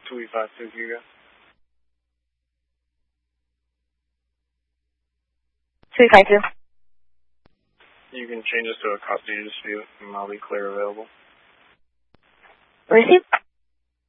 285 Hugo. Three five two. You can change this to a custody dispute, and I'll be clear available. Receive.